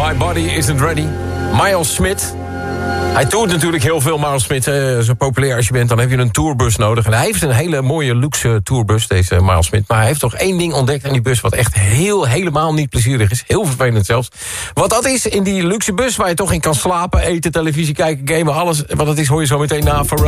My Body Isn't Ready. Miles Smith. Hij toert natuurlijk heel veel, Miles Smith. Zo populair als je bent, dan heb je een tourbus nodig. En hij heeft een hele mooie luxe tourbus, deze Miles Smith. Maar hij heeft toch één ding ontdekt aan die bus... wat echt helemaal niet plezierig is. Heel vervelend zelfs. Wat dat is in die luxe bus waar je toch in kan slapen... eten, televisie kijken, gamen, alles. Wat dat is hoor je zo meteen na...